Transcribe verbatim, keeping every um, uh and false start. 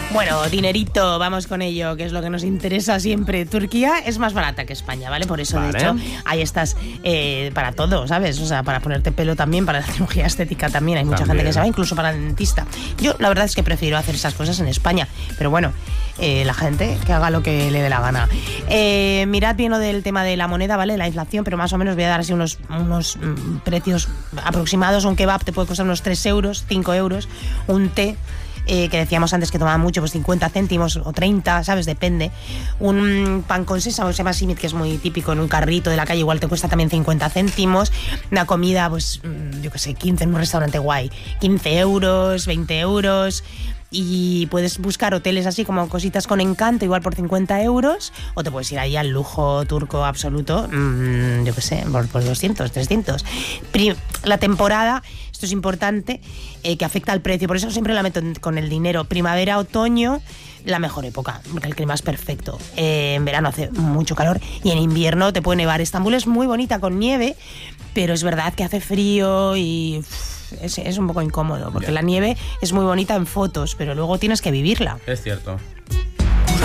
Bueno, dinerito, vamos con ello, que es lo que nos interesa siempre. Turquía es más barata que España, ¿vale? Por eso, vale. De hecho, hay estas eh, para todo, ¿sabes? O sea, para ponerte pelo también, para la cirugía estética también. Hay mucha también. gente que se va, incluso para el dentista. Yo, la verdad es que prefiero hacer esas cosas en España, pero bueno, eh, la gente que haga lo que le dé la gana. Eh, mirad bien lo del tema de la moneda, ¿vale? La inflación, pero más o menos voy a dar así unos, unos mm, precios aproximados. Un kebab te puede costar unos tres euros, cinco euros. Un té, Eh, que decíamos antes que tomaba mucho, pues cincuenta céntimos o treinta, ¿sabes? Depende. Un pan con sésamo, se llama simit, que es muy típico en un carrito de la calle, igual te cuesta también cincuenta céntimos. Una comida, pues, yo qué sé, quince en un restaurante guay, quince euros, veinte euros. Y puedes buscar hoteles así como cositas con encanto, igual por cincuenta euros, o te puedes ir ahí al lujo turco absoluto, mmm, yo qué sé, por, por doscientos, trescientos. Pri- la temporada, esto es importante, eh, que afecta al precio, por eso siempre la meto con el dinero. Primavera, otoño, la mejor época, porque el clima es perfecto. Eh, en verano hace mucho calor y en invierno te puede nevar. Estambul es muy bonita con nieve, pero es verdad que hace frío y uff, es, es un poco incómodo, porque yeah. la nieve es muy bonita en fotos, pero luego tienes que vivirla. Es cierto.